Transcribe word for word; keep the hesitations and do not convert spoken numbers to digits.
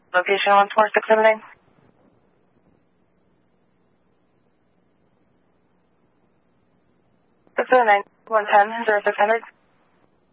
Location one four six seven nine. six seven nine one ten zero six hundred.